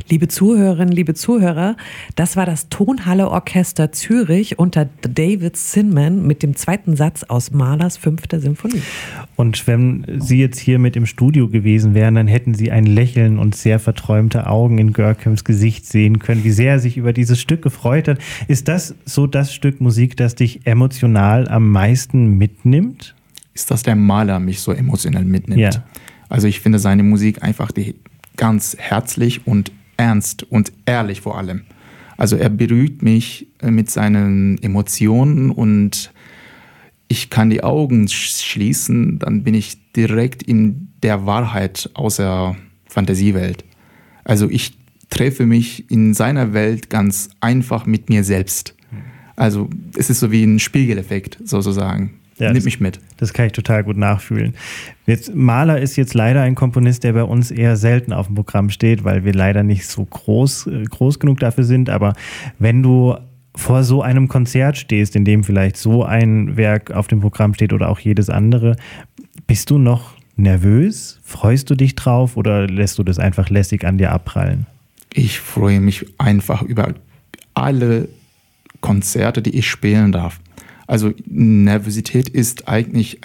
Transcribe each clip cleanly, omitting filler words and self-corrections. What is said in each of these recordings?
Liebe Zuhörerinnen, liebe Zuhörer, das war das Tonhalle Orchester Zürich unter David Zinman mit dem zweiten Satz aus Mahlers 5. Symphonie. Und wenn Sie jetzt hier mit im Studio gewesen wären, dann hätten Sie ein Lächeln und sehr verträumte Augen in Görkems Gesicht sehen können, wie sehr er sich über dieses Stück gefreut hat. Ist das so das Stück Musik, das dich emotional am meisten mitnimmt? Ist das der Mahler mich so emotional mitnimmt? Ja. Also ich finde seine Musik einfach ganz herzlich und ernst und ehrlich vor allem. Also er berührt mich mit seinen Emotionen und ich kann die Augen schließen, dann bin ich direkt in der Wahrheit aus der Fantasiewelt. Also ich treffe mich in seiner Welt ganz einfach mit mir selbst. Also es ist so wie ein Spiegeleffekt sozusagen. Ja, Nimm mich mit. Das kann ich total gut nachfühlen. Mahler ist jetzt leider ein Komponist, der bei uns eher selten auf dem Programm steht, weil wir leider nicht so groß genug dafür sind. Aber wenn du vor so einem Konzert stehst, in dem vielleicht so ein Werk auf dem Programm steht oder auch jedes andere, bist du noch nervös? Freust du dich drauf oder lässt du das einfach lässig an dir abprallen? Ich freue mich einfach über alle Konzerte, die ich spielen darf. Also Nervosität ist eigentlich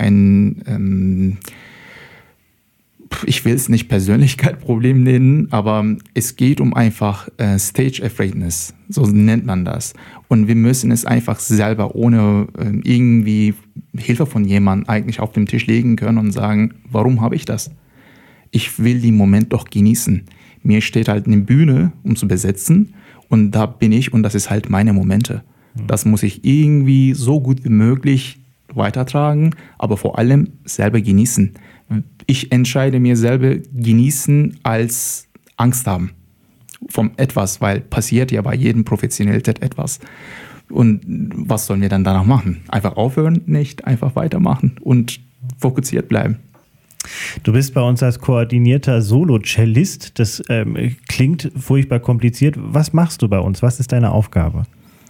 ich will es nicht Persönlichkeitsproblem nennen, aber es geht um einfach Stage Afraidness, so nennt man das. Und wir müssen es einfach selber ohne irgendwie Hilfe von jemandem eigentlich auf den Tisch legen können und sagen, warum habe ich das? Ich will den Moment doch genießen. Mir steht halt eine Bühne, um zu besetzen und da bin ich und das ist halt meine Momente. Das muss ich irgendwie so gut wie möglich weitertragen, aber vor allem selber genießen. Ich entscheide mir selber genießen als Angst haben vom etwas, weil passiert ja bei jedem Professionalität etwas. Und was sollen wir dann danach machen? Einfach aufhören? Nicht, einfach weitermachen und fokussiert bleiben. Du bist bei uns als koordinierter Solo-Cellist. Das klingt furchtbar kompliziert. Was machst du bei uns? Was ist deine Aufgabe?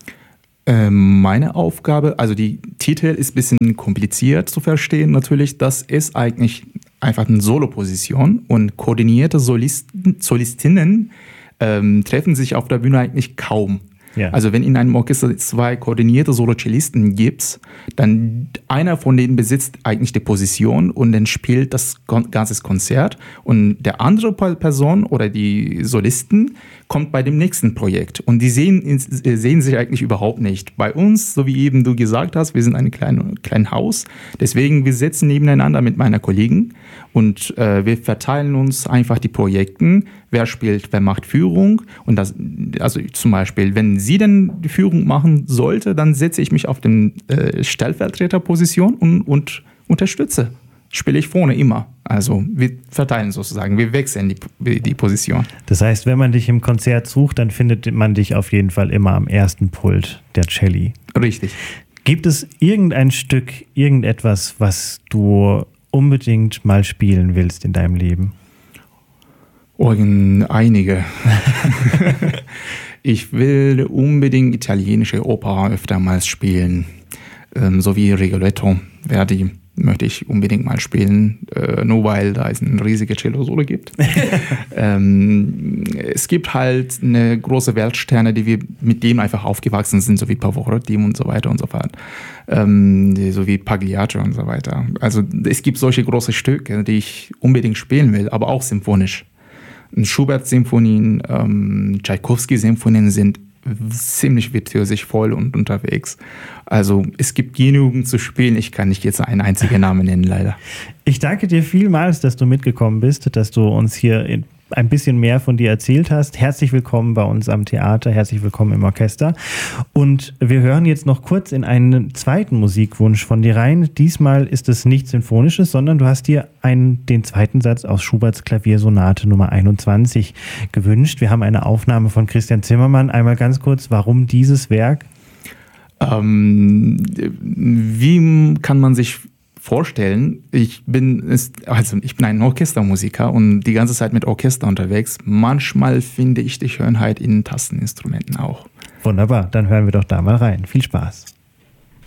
Meine Aufgabe, also die Titel ist ein bisschen kompliziert zu verstehen natürlich. Das ist eigentlich einfach eine Solo-Position und koordinierte Solistinnen treffen sich auf der Bühne eigentlich kaum. Ja. Also wenn in einem Orchester 2 koordinierte Solo-Cellisten gibt, dann einer von denen besitzt eigentlich die Position und dann spielt das ganze Konzert und der andere Person oder die Solisten kommt bei dem nächsten Projekt und die sehen sich eigentlich überhaupt nicht. Bei uns, so wie eben du gesagt hast, wir sind ein kleines Haus, deswegen wir sitzen nebeneinander mit meiner Kollegin und wir verteilen uns einfach die Projekte, wer spielt, wer macht Führung und das, also zum Beispiel, wenn sie denn die Führung machen sollte, dann setze ich mich auf den Stellvertreterposition und unterstütze. Spiele ich vorne immer. Also wir verteilen sozusagen, wir wechseln die Position. Das heißt, wenn man dich im Konzert sucht, dann findet man dich auf jeden Fall immer am ersten Pult der Celli. Richtig. Gibt es irgendein Stück, irgendetwas, was du unbedingt mal spielen willst in deinem Leben? Einige. Ich will unbedingt italienische Oper öftermals spielen. So wie Rigoletto, Verdi möchte ich unbedingt mal spielen, nur weil da es eine riesige Cello-Solo gibt. Es gibt halt eine große Weltsterne, die wir mit denen einfach aufgewachsen sind, so wie Pavarotti und so weiter und so fort. So wie Pagliaccio und so weiter. Also es gibt solche große Stücke, die ich unbedingt spielen will, aber auch symphonisch. Schubert-Symphonien, Tschaikowski-Symphonien sind ziemlich virtuosisch voll und unterwegs. Also es gibt genügend zu spielen. Ich kann nicht jetzt einen einzigen Namen nennen, leider. Ich danke dir vielmals, dass du mitgekommen bist, dass du uns hier ein bisschen mehr von dir erzählt hast. Herzlich willkommen bei uns am Theater, herzlich willkommen im Orchester. Und wir hören jetzt noch kurz in einen zweiten Musikwunsch von dir rein. Diesmal ist es nichts Sinfonisches, sondern du hast dir den zweiten Satz aus Schuberts Klaviersonate Nummer 21 gewünscht. Wir haben eine Aufnahme von Christian Zimmermann. Einmal ganz kurz, warum dieses Werk? Wie kann man sich vorstellen, ich bin ein Orchestermusiker und die ganze Zeit mit Orchester unterwegs. Manchmal finde ich die Schönheit in Tasteninstrumenten auch. Wunderbar, dann hören wir doch da mal rein. Viel Spaß.